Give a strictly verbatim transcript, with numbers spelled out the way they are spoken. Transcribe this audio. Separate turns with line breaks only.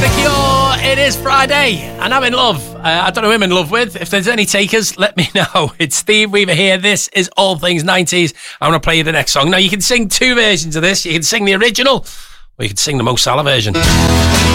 The Cure. It is Friday, and I'm in love. Uh, I don't know who I'm in love with. If there's any takers, let me know. It's Steve Weaver here. This is All Things nineties. I'm going to play you the next song. Now, you can sing two versions of this. You can sing the original, or you can sing the Mo Salah version.